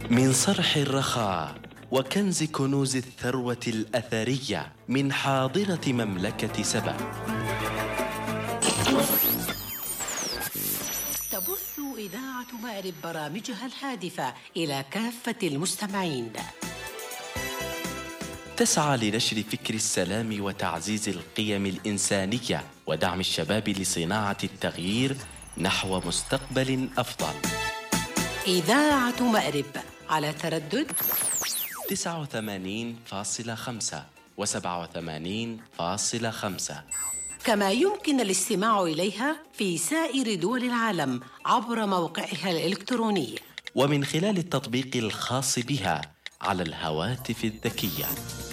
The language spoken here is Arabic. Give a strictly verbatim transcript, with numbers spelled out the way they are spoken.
من صرح الرخاء وكنز كنوز الثروة الأثرية من حاضرة مملكة سبأ. تبث إذاعة مأرب برامجها الهادفة إلى كافة المستمعين. تسعى لنشر فكر السلام وتعزيز القيم الإنسانية ودعم الشباب لصناعة التغيير نحو مستقبل أفضل. إذاعة مأرب على تردد تسعة وثمانين فاصلة خمسة وسبعة وثمانين فاصلة خمسة، كما يمكن الاستماع إليها في سائر دول العالم عبر موقعها الإلكتروني ومن خلال التطبيق الخاص بها على الهواتف الذكية.